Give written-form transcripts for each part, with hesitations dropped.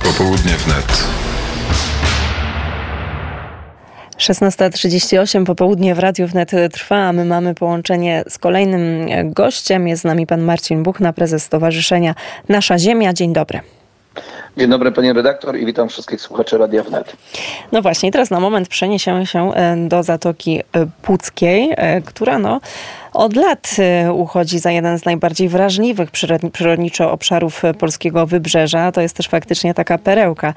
Popołudnie wnet. 16:38, popołudnie w Radiu Wnet trwa, a my mamy połączenie z kolejnym gościem. Jest z nami pan Marcin Buchna, prezes Stowarzyszenia Nasza Ziemia. Dzień dobry. Dzień dobry pani redaktor i witam wszystkich słuchaczy Radia Wnet. No właśnie, teraz na moment przeniesiemy się do Zatoki Puckiej, która od lat uchodzi za jeden z najbardziej wrażliwych przyrodniczo obszarów polskiego wybrzeża. To jest też faktycznie taka perełka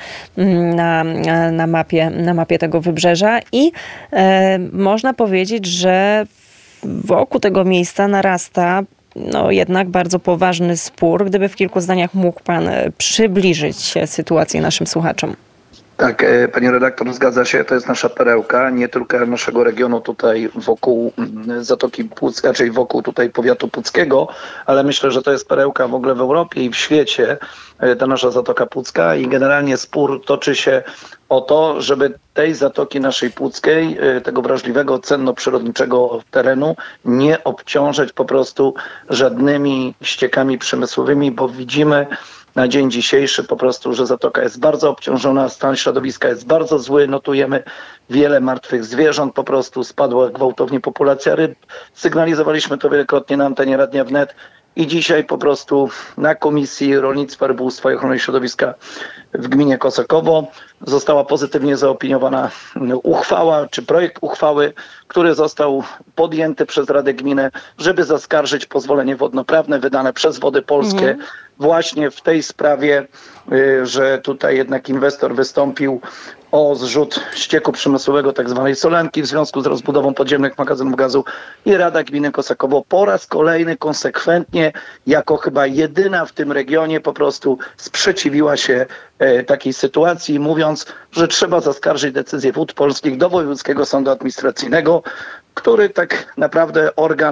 na mapie tego wybrzeża i można powiedzieć, że wokół tego miejsca narasta jednak bardzo poważny spór. Gdyby w kilku zdaniach mógł pan przybliżyć sytuację naszym słuchaczom. Tak, pani redaktor, zgadza się, to jest nasza perełka, nie tylko naszego regionu tutaj wokół Zatoki Puckiej, raczej wokół tutaj powiatu puckiego, ale myślę, że to jest perełka w ogóle w Europie i w świecie, ta nasza Zatoka Pucka i generalnie spór toczy się o to, żeby tej Zatoki naszej Puckiej, tego wrażliwego, cenno-przyrodniczego terenu nie obciążać po prostu żadnymi ściekami przemysłowymi, bo widzimy na dzień dzisiejszy po prostu, że zatoka jest bardzo obciążona, stan środowiska jest bardzo zły, notujemy wiele martwych zwierząt, po prostu spadła gwałtownie populacja ryb. Sygnalizowaliśmy to wielokrotnie na antenie Radia Wnet i dzisiaj po prostu na Komisji Rolnictwa, Rybołówstwa i Ochrony Środowiska w gminie Kosakowo została pozytywnie zaopiniowana uchwała, czy projekt uchwały, który został podjęty przez Radę Gminy, żeby zaskarżyć pozwolenie wodnoprawne wydane przez Wody Polskie właśnie w tej sprawie, że tutaj jednak inwestor wystąpił o zrzut ścieku przemysłowego, tak zwanej solanki w związku z rozbudową podziemnych magazynów gazu i Rada Gminy Kosakowo po raz kolejny konsekwentnie, jako chyba jedyna w tym regionie po prostu sprzeciwiła się takiej sytuacji, mówiąc, że trzeba zaskarżyć decyzję Wód Polskich do Wojewódzkiego Sądu Administracyjnego, który tak naprawdę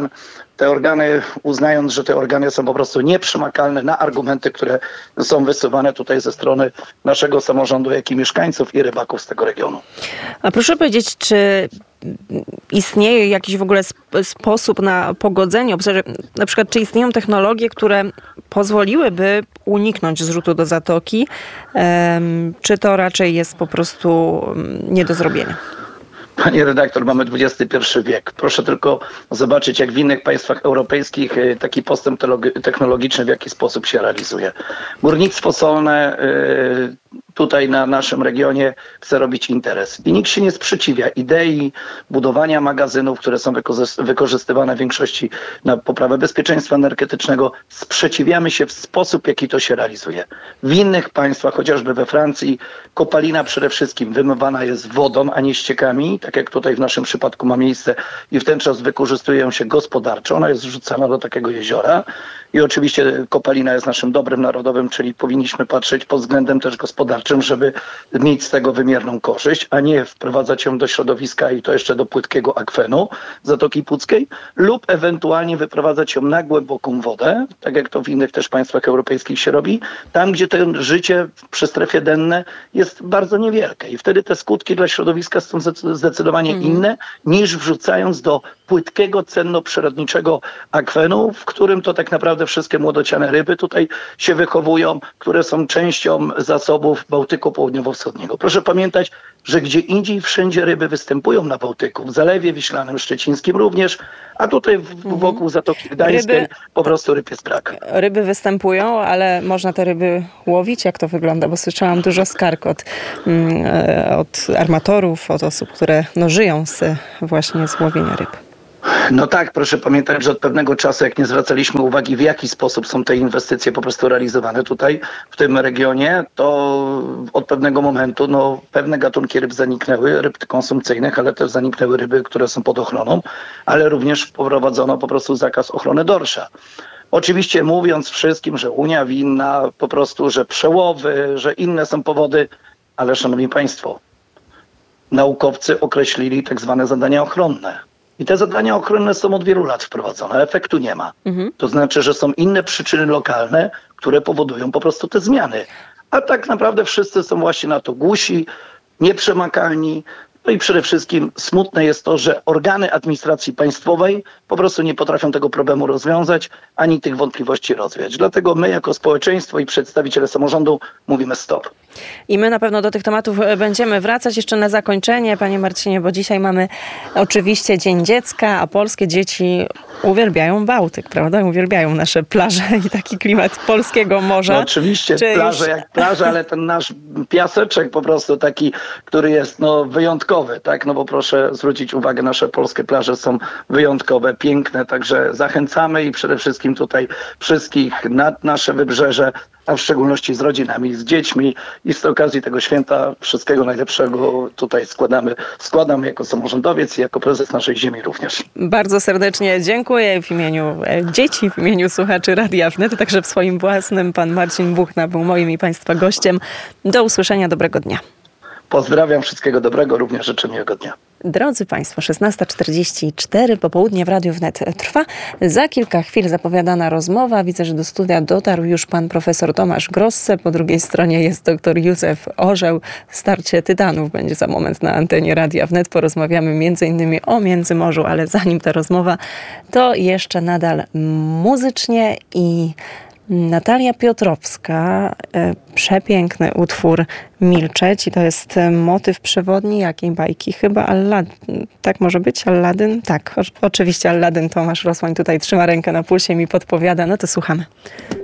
te organy, uznając, że te organy są po prostu nieprzemakalne na argumenty, które są wysuwane tutaj ze strony naszego samorządu, jak i mieszkańców i rybaków z tego regionu. A proszę powiedzieć, czy istnieje jakiś w ogóle sposób na pogodzenie, na przykład czy istnieją technologie, które pozwoliłyby uniknąć zrzutu do zatoki, czy to raczej jest po prostu nie do zrobienia? Panie redaktor, mamy XXI wiek. Proszę tylko zobaczyć, jak w innych państwach europejskich taki postęp technologiczny w jaki sposób się realizuje. Górnictwo solne tutaj na naszym regionie chce robić interes. I nikt się nie sprzeciwia idei budowania magazynów, które są wykorzystywane w większości na poprawę bezpieczeństwa energetycznego. Sprzeciwiamy się w sposób, jaki to się realizuje. W innych państwach, chociażby we Francji, kopalina przede wszystkim wymywana jest wodą, a nie ściekami, tak jak tutaj w naszym przypadku ma miejsce i w ten czas wykorzystuje ją się gospodarczo. Ona jest wrzucana do takiego jeziora i oczywiście kopalina jest naszym dobrem narodowym, czyli powinniśmy patrzeć pod względem też gospodarczym, żeby mieć z tego wymierną korzyść, a nie wprowadzać ją do środowiska i to jeszcze do płytkiego akwenu Zatoki Puckiej lub ewentualnie wyprowadzać ją na głęboką wodę, tak jak to w innych też państwach europejskich się robi, tam gdzie to życie przy strefie denne jest bardzo niewielkie i wtedy te skutki dla środowiska są zdecydowanie inne niż wrzucając do płytkiego, cenno-przyrodniczego akwenu, w którym to tak naprawdę wszystkie młodociane ryby tutaj się wychowują, które są częścią zasobów Bałtyku Południowo-Wschodniego. Proszę pamiętać, że gdzie indziej wszędzie ryby występują na Bałtyku, w Zalewie Wiślanym, Szczecińskim również, a tutaj wokół Zatoki Gdańskiej po prostu ryb jest brak. Ryby występują, ale można te ryby łowić? Jak to wygląda? Bo słyszałam dużo skarg od armatorów, od osób, które żyją właśnie z łowienia ryb. No tak, proszę pamiętać, że od pewnego czasu, jak nie zwracaliśmy uwagi, w jaki sposób są te inwestycje po prostu realizowane tutaj, w tym regionie, to od pewnego momentu pewne gatunki ryb zaniknęły, ryb konsumpcyjnych, ale też zaniknęły ryby, które są pod ochroną, ale również wprowadzono po prostu zakaz ochrony dorsza. Oczywiście mówiąc wszystkim, że Unia winna, po prostu, że przełowy, że inne są powody, ale szanowni państwo, naukowcy określili tak zwane zadania ochronne. I te zadania ochronne są od wielu lat wprowadzone, efektu nie ma. To znaczy, że są inne przyczyny lokalne, które powodują po prostu te zmiany. A tak naprawdę wszyscy są właśnie na to głusi, nieprzemakalni. No i przede wszystkim smutne jest to, że organy administracji państwowej po prostu nie potrafią tego problemu rozwiązać, ani tych wątpliwości rozwiać. Dlatego my jako społeczeństwo i przedstawiciele samorządu mówimy stop. I my na pewno do tych tematów będziemy wracać. Jeszcze na zakończenie, panie Marcinie, bo dzisiaj mamy oczywiście Dzień Dziecka, a polskie dzieci uwielbiają Bałtyk, prawda? Uwielbiają nasze plaże i taki klimat polskiego morza. No oczywiście, plaże jak plaże, ale ten nasz piaseczek po prostu taki, który jest wyjątkowy, tak? No bo proszę zwrócić uwagę, nasze polskie plaże są wyjątkowe, piękne, także zachęcamy i przede wszystkim tutaj wszystkich nad nasze wybrzeże, a w szczególności z rodzinami, z dziećmi i z okazji tego święta wszystkiego najlepszego tutaj składam jako samorządowiec i jako prezes naszej ziemi również. Bardzo serdecznie dziękuję w imieniu dzieci, w imieniu słuchaczy Radia Wnet, także w swoim własnym. Pan Marcin Buchna był moim i państwa gościem. Do usłyszenia, dobrego dnia. Pozdrawiam, wszystkiego dobrego, również życzę miłego dnia. Drodzy Państwo, 16:44, popołudnie w Radiu Wnet trwa. Za kilka chwil zapowiadana rozmowa. Widzę, że do studia dotarł już pan profesor Tomasz Grosse. Po drugiej stronie jest dr Józef Orzeł. Starcie tytanów będzie za moment na antenie Radia Wnet. Porozmawiamy m.in. o Międzymorzu, ale zanim ta rozmowa, to jeszcze nadal muzycznie i Natalia Piotrowska, przepiękny utwór Milczeć i to jest motyw przewodni jakiej bajki? Chyba Aladdin. Tak może być? Aladdin? Tak, oczywiście Aladdin. Tomasz Rosłań tutaj trzyma rękę na pulsie i mi podpowiada. No to słuchamy.